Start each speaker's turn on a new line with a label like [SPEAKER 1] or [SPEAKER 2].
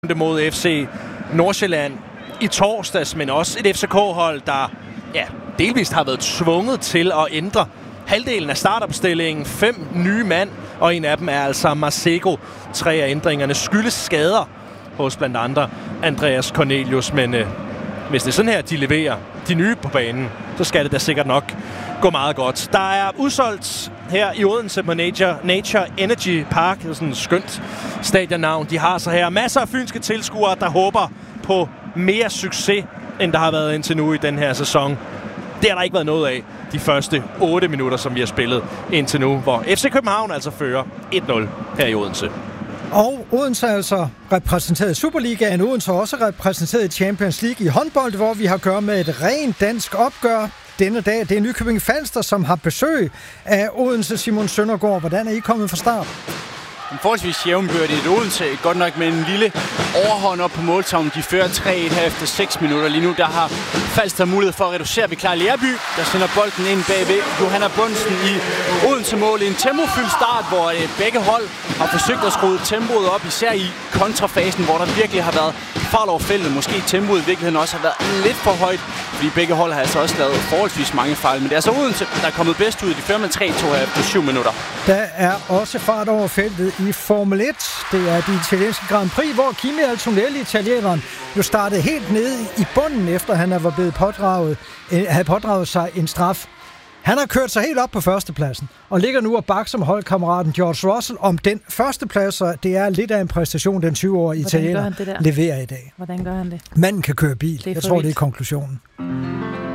[SPEAKER 1] mod FC Nordsjælland i torsdags, men også et FCK-hold, der delvist har været tvunget til at ændre halvdelen af startopstillingen. 5 nye mand, og en af dem er altså Masego. 3 af ændringerne skyldes skader hos blandt andre Andreas Cornelius, men hvis det er sådan her, de leverer de nye på banen, så skal det da sikkert nok gå meget godt. Der er udsolgt her i Odense på Nature Energy Park. Det er sådan et skønt stadionnavn. De har så her masser af fynske tilskuere, der håber på mere succes, end der har været indtil nu i den her sæson. Det har der ikke været noget af de første 8 minutter, som vi har spillet indtil nu, hvor FC København altså fører 1-0 her i Odense.
[SPEAKER 2] Og Odense er altså repræsenteret i Superligaen. Odense er også repræsenteret i Champions League i håndbold, hvor vi har at gøre med et rent dansk opgør denne dag. Det er Nykøbing Falster, som har besøg af Odense. Simon Søndergaard, hvordan er I kommet fra start?
[SPEAKER 3] En forholdsvis jævnbyrdigt Odense, godt nok med en lille overhånd op på måltavlen. De fører 3-1 her efter 6 minutter. Lige nu der har Falster mulighed for at reducere ved Klar Lerby, der sender bolden ind bagved Johanna Bunsen i Odense-mål. En tempofyldt start, hvor begge hold har forsøgt at skrue tempoet op, især i kontrafasen, hvor der virkelig har været fart over feltet. Måske tempoet i virkeligheden også har været lidt for højt, fordi begge hold har altså også lavet forholdsvis mange fejl. Men det er altså Odense, der er kommet bedst ud. De fører med 3-2 her efter 7 minutter.
[SPEAKER 2] Der er også fart over feltet i Formel 1. Det er de italienske Grand Prix, hvor Kimi Antonelli, italieneren, jo startede helt nede i bunden, efter han havde pådraget sig en straf. Han har kørt sig helt op på førstepladsen, og ligger nu og bakser med holdkammeraten George Russell om den førsteplads, og det er lidt af en præstation, den 20-årige italiener leverer i dag.
[SPEAKER 4] Hvordan gør han det?
[SPEAKER 2] Manden kan køre bil. Jeg tror, det er konklusionen.